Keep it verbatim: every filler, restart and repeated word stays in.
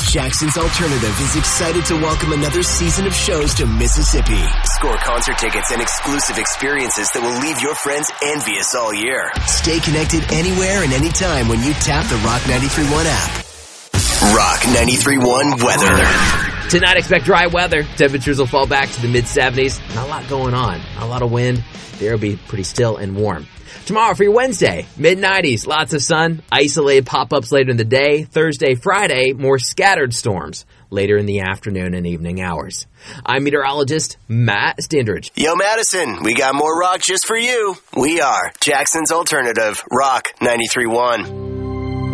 Jackson's Alternative is excited to welcome another season of shows to Mississippi. Score concert tickets and exclusive experiences that will leave your friends envious all year. Stay connected anywhere and anytime when you tap the Rock ninety-three point one app. Rock ninety-three point one weather. Tonight, expect dry weather. Temperatures will fall back to the mid seventies. Not a lot going on. Not a lot of wind. The air will be pretty still and warm. Tomorrow for your Wednesday, mid nineties. Lots of sun. Isolated pop-ups later in the day. Thursday, Friday, more scattered storms later in the afternoon and evening hours. I'm meteorologist Matt Standridge. Yo, Madison, we got more rock just for you. We are Jackson's Alternative, Rock ninety-three point one.